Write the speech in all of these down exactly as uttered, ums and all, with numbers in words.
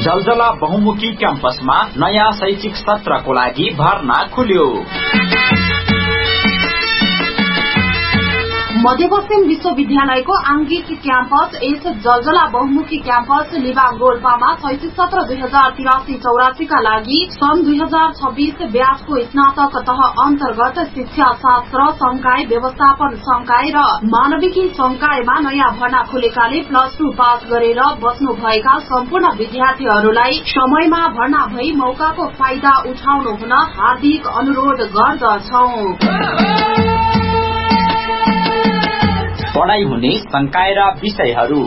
जलजला बहुमुखी क्याम्पसमा नयाँ शैक्षिक सत्रको लागि भर्ना खुल्यो। मध्यपश्चिम विश्वविद्यालयको आंगिक क्याम्पस एस जलजला बहुमुखी क्याम्पस लिबाङ रोल्पामा शैक्षिक सत्र दुई हजार तिरासी चौरासीका लागि सन् दुई हजार छब्बीस ब्याचको स्नातक तह अन्तर्गत शिक्षा शास्त्र संकाय व्यवस्थापन संकाय र मानविकी संकायमा नयाँ भर्ना खुलेकाले प्लस टू पास गरेर बस्नुभएका सम्पूर्ण विद्यार्थीहरूलाई समयमा भर्ना भई मौकाको फाइदा उठाउनु हुन हार्दिक अनुरोध गर्दछौं। पढाइ हुने संकाय र विषयहरू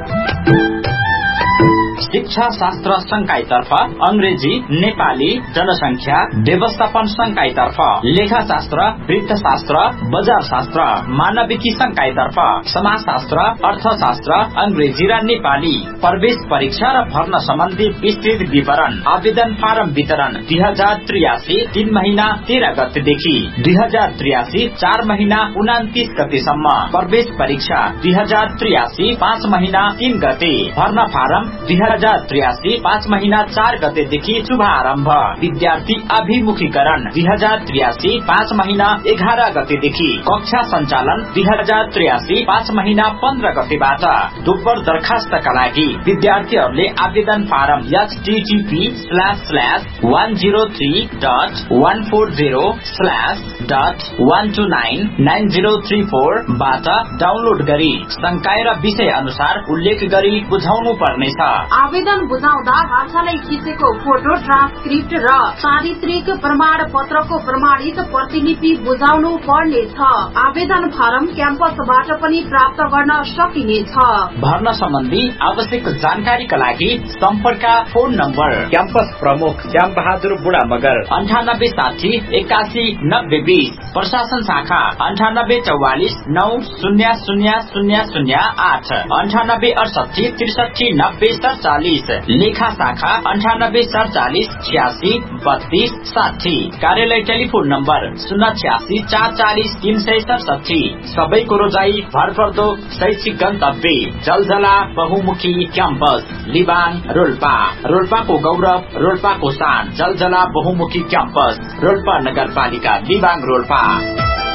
शिक्षा शास्त्र संकायतर्फ अंग्रेजी नेपाली जनसंख्या व्यवस्थापन संकायतर्फ लेखाशास्त्र वृत्तशास्त्र बजार शास्त्र मानविकी संकायतर्फ समाजशास्त्र अर्थशास्त्र अंग्रेजी र नेपाली प्रवेश परीक्षा र भर्ना सम्बन्धी विस्तृत विवरण आवेदन फारम वितरण दुई हजार त्रियासी तीन महीना तेह्र गतेदेखि दुई हजार त्रियासी चार महीना उनातिस गतेसम्म प्रवेश परीक्षा दुई हजार त्रियासी पाँच महीना तीन गते भर्ना फारम दुई हजार त्रियासी पाँच महीना चार गतेदेखि शुभारम्भ विद्यार्थी अभिमुखीकरण दुई हजार त्रियासी पाँच महीना एघार गतेदेखि कक्षा सञ्चालन दुई हजार त्रियासी पाँच महीना पन्ध्र गतेबाट दोब्बर दरखास्तका लागि विद्यार्थीहरूले आवेदन form HTTP slash slash one zero three dot one four zero slash dot one two nine nine zero three four बाट डाउनलोड गरी संकाय र विषय अनुसार उल्लेख गरी बुझाउनु पर्नेछ। आवेदन बुझाउँदा भाषाले खिचेको फोटो ट्रान्सक्रिप्ट र चारित्रिक प्रमाण पत्रको प्रमाणित प्रतिलिपि बुझाउनु पर्नेछ। आवेदन फारम क्याम्पसबाट पनि प्राप्त गर्न सकिनेछ। भर्ना सम्बन्धी आवश्यक जानकारीका लागि सम्पर्क फोन नम्बर क्याम्पस प्रमुख श्याम बहादुर बुढा मगर अन्ठानब्बे साठी एकासी नब्बे बीस प्रशासन शाखा अन्ठानब्बे चौवालिस नौ शून्य शून्य शून्य शून्य आठ अन्ठानब्बे अडसठी त्रिसठी नब्बे सड़चालीस लेखा शाखा अन्ठानब्बे सड़चालीस छियासी बत्तीस साठी कार्यालय टेलिफोन नम्बर शून्य छियासी चार चालिस तीन सय सडसठी सबैको रोजाई भरपर्दो शैक्षिक गन्तव्य जलजला बहुमुखी क्याम्पस लिबाङ रोल्पा रोल्पाको गौरव रोल्पाको शान जलजला बहुमुखी क्याम्पस रोल्पा नगरपालिका लिबाङ रोल्पा।